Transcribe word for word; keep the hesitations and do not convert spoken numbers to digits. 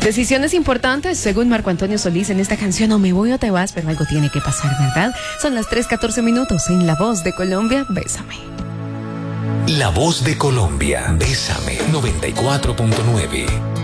Decisiones importantes, según Marco Antonio Solís en esta canción, o me voy o te vas, pero algo tiene que pasar, ¿verdad? Son las tres catorce minutos en La Voz de Colombia, Bésame. La Voz de Colombia, Bésame, noventa y cuatro punto nueve.